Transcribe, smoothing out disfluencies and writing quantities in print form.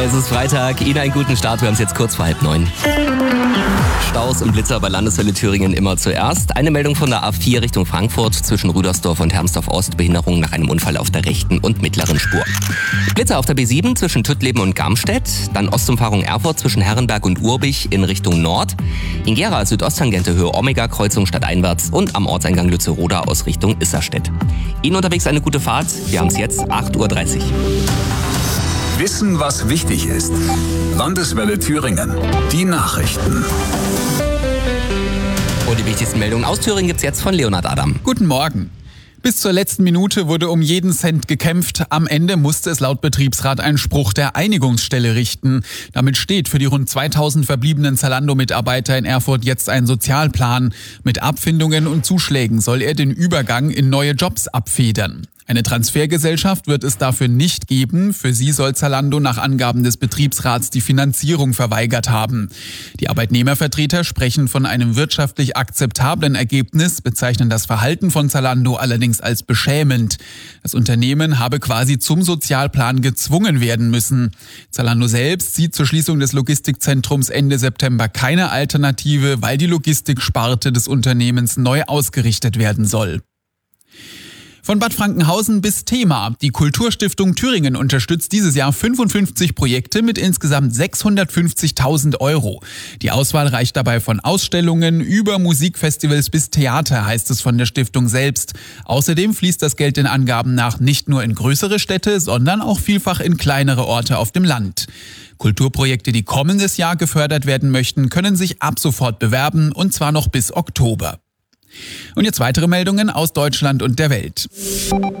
Es ist Freitag, Ihnen einen guten Start, wir haben es jetzt kurz vor 8:30. Staus und Blitzer bei Landeswelle Thüringen immer zuerst. Eine Meldung von der A4 Richtung Frankfurt zwischen Rüdersdorf und Hermsdorf Ost. Behinderung nach einem Unfall auf der rechten und mittleren Spur. Blitzer auf der B7 zwischen Tüttleben und Garmstedt. Dann Ostumfahrung Erfurt zwischen Herrenberg und Urbich in Richtung Nord. In Gera Südosttangente Höhe Omega, Kreuzung stadteinwärts und am Ortseingang Lützeroda aus Richtung Isserstedt. Ihnen unterwegs eine gute Fahrt. Wir haben es jetzt 8:30 Uhr. Wissen, was wichtig ist. Landeswelle Thüringen. Die Nachrichten. Und die wichtigsten Meldungen aus Thüringen gibt's jetzt von Leonhard Adam. Guten Morgen. Bis zur letzten Minute wurde um jeden Cent gekämpft. Am Ende musste es laut Betriebsrat einen Spruch der Einigungsstelle richten. Damit steht für die rund 2000 verbliebenen Zalando-Mitarbeiter in Erfurt jetzt ein Sozialplan. Mit Abfindungen und Zuschlägen soll er den Übergang in neue Jobs abfedern. Eine Transfergesellschaft wird es dafür nicht geben. Für sie soll Zalando nach Angaben des Betriebsrats die Finanzierung verweigert haben. Die Arbeitnehmervertreter sprechen von einem wirtschaftlich akzeptablen Ergebnis, bezeichnen das Verhalten von Zalando allerdings als beschämend. Das Unternehmen habe quasi zum Sozialplan gezwungen werden müssen. Zalando selbst sieht zur Schließung des Logistikzentrums Ende September keine Alternative, weil die Logistiksparte des Unternehmens neu ausgerichtet werden soll. Von Bad Frankenhausen bis Thema. Die Kulturstiftung Thüringen unterstützt dieses Jahr 55 Projekte mit insgesamt 650.000 €. Die Auswahl reicht dabei von Ausstellungen über Musikfestivals bis Theater, heißt es von der Stiftung selbst. Außerdem fließt das Geld den Angaben nach nicht nur in größere Städte, sondern auch vielfach in kleinere Orte auf dem Land. Kulturprojekte, die kommendes Jahr gefördert werden möchten, können sich ab sofort bewerben, und zwar noch bis Oktober. Und jetzt weitere Meldungen aus Deutschland und der Welt.